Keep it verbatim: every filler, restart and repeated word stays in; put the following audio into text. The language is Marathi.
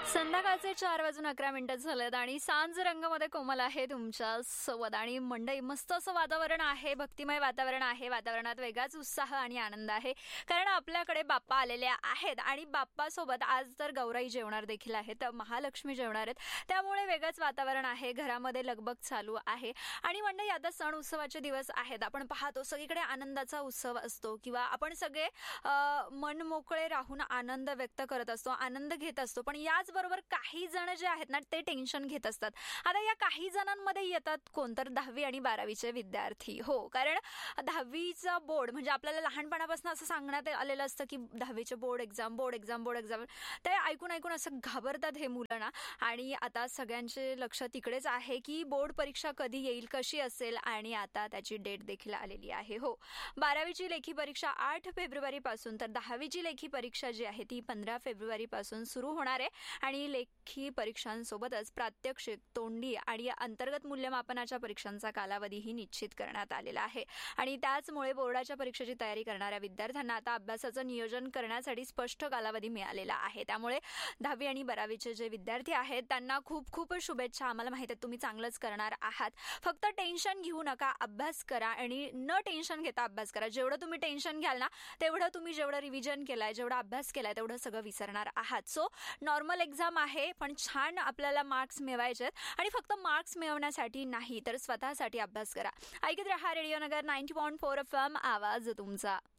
संध्याकाळचे चार वाजून अकरा मिनिटं झालेत आणि सांज रंगामध्ये कोमल आहे तुमच्या सोबत. आणि मंडई मस्त असं वातावरण आहे, भक्तिमय वातावरण आहे. वातावरणात वेगळाच उत्साह आणि आनंद आहे, कारण आपल्याकडे बाप्पा आलेले आहेत आणि बाप्पासोबत आज तर गौराई जेवणार देखील आहेत, महालक्ष्मी जेवणार आहेत. त्यामुळे वेगळंच वातावरण आहे, घरामध्ये लगबग चालू आहे. आणि मंडई आता सण उत्सवाचे दिवस आहेत. आपण पाहतो सगळीकडे आनंदाचा उत्सव असतो, किंवा आपण सगळे मन मोकळे राहून आनंद व्यक्त करत असतो, आनंद घेत असतो. पण याच बरोबर काही जण जे आहेत ना ते टेन्शन घेत असतात. आता या काही जणांमध्ये येतात कोणतर दहावी आणि बारावीचे विद्यार्थी. हो, कारण दहावीचा बोर्ड म्हणजे आपल्याला लहानपणापासून असं सांगण्यात आलेलं असतं की दहावीचे board exam board exam board exam ते ऐकून ऐकून असं घाबरतात हे मुलं ना. आणि आता सगळ्यांचे लक्ष तिकडेच आहे की बोर्ड परीक्षा कधी येईल, कशी असेल, आणि आता त्याची डेट देखील आलेली आहे. हो, बारावीची लेखी परीक्षा आठ फेब्रुवारी पासून तर दहावीची लेखी परीक्षा जी आहे ती पंधरा फेब्रुवारी पासून सुरू होणार आहे. आणि लेखी परीक्षांसोबतच प्रात्यक्षिक, तोंडी आणि अंतर्गत मूल्यमापनाच्या परीक्षांचा कालावधीही निश्चित करण्यात आलेला आहे. आणि त्याचमुळे बोर्डाच्या परीक्षेची तयारी करणाऱ्या विद्यार्थ्यांना आता अभ्यासाचं नियोजन करण्यासाठी स्पष्ट कालावधी मिळालेला आहे. त्यामुळे दहावी आणि बारावीचे जे विद्यार्थी आहेत त्यांना खूप खूप शुभेच्छा. आम्हाला माहिती आहे तुम्ही चांगलंच करणार आहात. फक्त टेन्शन घेऊ नका, अभ्यास करा आणि न टेन्शन घेता अभ्यास करा. जेवढं तुम्ही टेन्शन घ्याल ना तेवढं तुम्ही जेवढं रिव्हिजन केलंय, जेवढा अभ्यास केलाय तेवढं सगळं विसरणार आहात. सो नॉर्मल एक्झाम आहे, पण छान आपल्याला मार्क्स मिळवायचे आहेत. आणि फक्त मार्क्स मिळवण्यासाठी नाही तर स्वतःसाठी अभ्यास करा. ऐकत रहा रेडिओ नगर ninety point four F M, आवाज तुमचा.